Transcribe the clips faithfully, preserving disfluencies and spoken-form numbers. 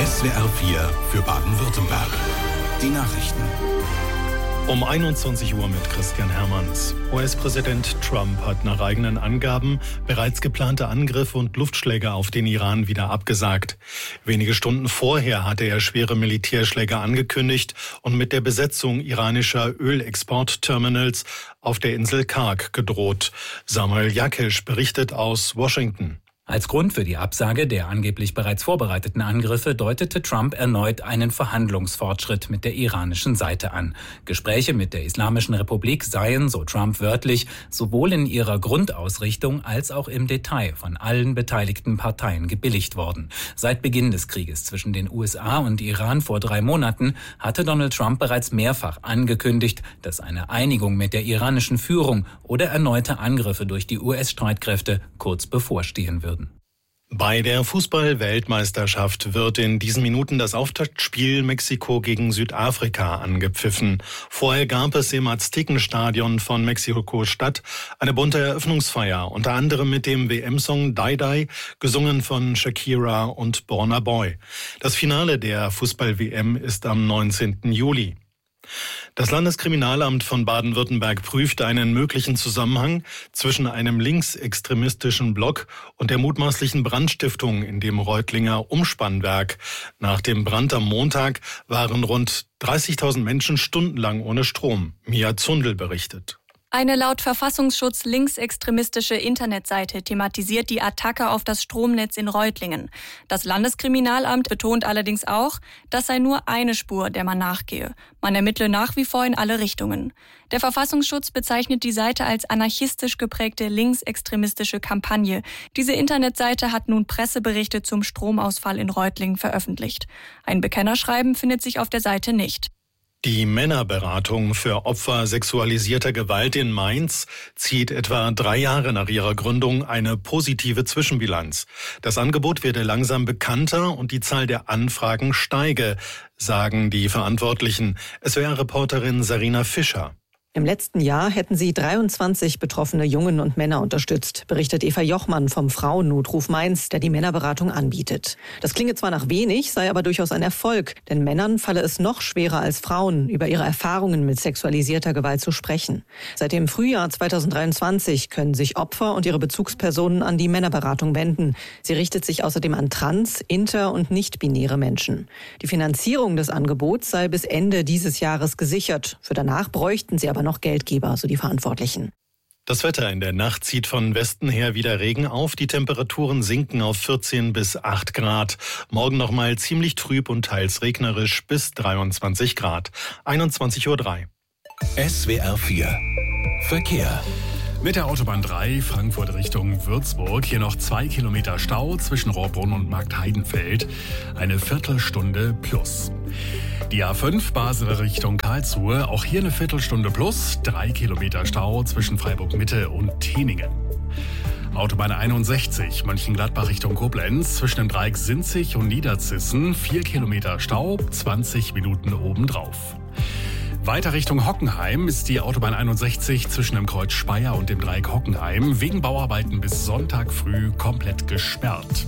S W R vier für Baden-Württemberg. Die Nachrichten. Um einundzwanzig Uhr mit Christian Hermanns. U S-Präsident Trump hat nach eigenen Angaben bereits geplante Angriffe und Luftschläge auf den Iran wieder abgesagt. Wenige Stunden vorher hatte er schwere Militärschläge angekündigt und mit der Besetzung iranischer Ölexportterminals auf der Insel Karg gedroht. Samuel Jakisch berichtet aus Washington. Als Grund für die Absage der angeblich bereits vorbereiteten Angriffe deutete Trump erneut einen Verhandlungsfortschritt mit der iranischen Seite an. Gespräche mit der Islamischen Republik seien, so Trump wörtlich, sowohl in ihrer Grundausrichtung als auch im Detail von allen beteiligten Parteien gebilligt worden. Seit Beginn des Krieges zwischen den U S A und Iran vor drei Monaten hatte Donald Trump bereits mehrfach angekündigt, dass eine Einigung mit der iranischen Führung oder erneute Angriffe durch die U S-Streitkräfte kurz bevorstehen würden. Bei der Fußball-Weltmeisterschaft wird in diesen Minuten das Auftaktspiel Mexiko gegen Südafrika angepfiffen. Vorher gab es im Aztekenstadion von Mexiko-Stadt eine bunte Eröffnungsfeier, unter anderem mit dem W M-Song Die Die, gesungen von Shakira und Burna Boy. Das Finale der Fußball-W M ist am neunzehnten Juli. Das Landeskriminalamt von Baden-Württemberg prüft einen möglichen Zusammenhang zwischen einem linksextremistischen Block und der mutmaßlichen Brandstiftung in dem Reutlinger Umspannwerk. Nach dem Brand am Montag waren rund dreißigtausend Menschen stundenlang ohne Strom. Mia Zundel berichtet. Eine laut Verfassungsschutz linksextremistische Internetseite thematisiert die Attacke auf das Stromnetz in Reutlingen. Das Landeskriminalamt betont allerdings auch, das sei nur eine Spur, der man nachgehe. Man ermittle nach wie vor in alle Richtungen. Der Verfassungsschutz bezeichnet die Seite als anarchistisch geprägte linksextremistische Kampagne. Diese Internetseite hat nun Presseberichte zum Stromausfall in Reutlingen veröffentlicht. Ein Bekennerschreiben findet sich auf der Seite nicht. Die Männerberatung für Opfer sexualisierter Gewalt in Mainz zieht etwa drei Jahre nach ihrer Gründung eine positive Zwischenbilanz. Das Angebot werde langsam bekannter und die Zahl der Anfragen steige, sagen die Verantwortlichen. S W R-Reporterin Sarina Fischer. Im letzten Jahr hätten sie dreiundzwanzig betroffene Jungen und Männer unterstützt, berichtet Eva Jochmann vom Frauennotruf Mainz, der die Männerberatung anbietet. Das klinge zwar nach wenig, sei aber durchaus ein Erfolg, denn Männern falle es noch schwerer als Frauen, über ihre Erfahrungen mit sexualisierter Gewalt zu sprechen. Seit dem Frühjahr zweitausenddreiundzwanzig können sich Opfer und ihre Bezugspersonen an die Männerberatung wenden. Sie richtet sich außerdem an trans-, inter- und nicht-binäre Menschen. Die Finanzierung des Angebots sei bis Ende dieses Jahres gesichert. Für danach bräuchten sie aber noch Geldgeber, so die Verantwortlichen. Das Wetter in der Nacht zieht von Westen her wieder Regen auf. Die Temperaturen sinken auf vierzehn bis acht Grad. Morgen nochmal ziemlich trüb und teils regnerisch bis dreiundzwanzig Grad. einundzwanzig Uhr drei. S W R vier Verkehr. Mit der Autobahn drei Frankfurt Richtung Würzburg hier noch zwei Kilometer Stau zwischen Rohrbrunn und Marktheidenfeld. Eine Viertelstunde plus. Die A fünf Basel Richtung Karlsruhe, auch hier eine Viertelstunde plus. Drei Kilometer Stau zwischen Freiburg Mitte und Teningen. Autobahn einundsechzig Mönchengladbach Richtung Koblenz zwischen dem Dreieck Sinzig und Niederzissen. Vier Kilometer Stau, zwanzig Minuten obendrauf. Weiter Richtung Hockenheim ist die Autobahn einundsechzig zwischen dem Kreuz Speyer und dem Dreieck Hockenheim wegen Bauarbeiten bis Sonntag früh komplett gesperrt.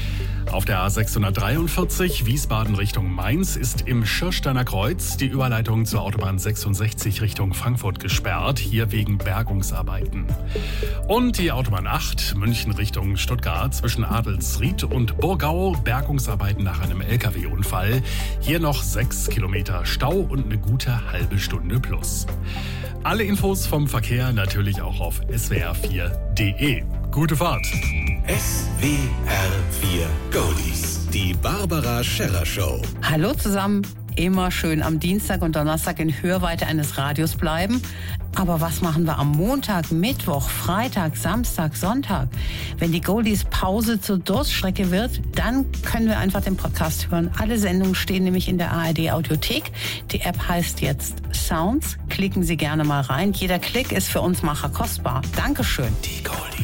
Auf der A sechshundertdreiundvierzig Wiesbaden Richtung Mainz ist im Schirsteiner Kreuz die Überleitung zur Autobahn sechsundsechzig Richtung Frankfurt gesperrt, hier wegen Bergungsarbeiten. Und die Autobahn acht München Richtung Stuttgart zwischen Adelsried und Burgau, Bergungsarbeiten nach einem L K W-Unfall. Hier noch sechs Kilometer Stau und eine gute halbe Stunde plus. Alle Infos vom Verkehr natürlich auch auf S W R vier punkt de. Gute Fahrt! S W R vier Goldies. Die Barbara Scherrer Show. Hallo zusammen. Immer schön am Dienstag und Donnerstag in Hörweite eines Radios bleiben. Aber was machen wir am Montag, Mittwoch, Freitag, Samstag, Sonntag? Wenn die Goldies Pause zur Durststrecke wird, dann können wir einfach den Podcast hören. Alle Sendungen stehen nämlich in der A R D Audiothek. Die App heißt jetzt Sounds. Klicken Sie gerne mal rein. Jeder Klick ist für uns Macher kostbar. Dankeschön. Die Goldies.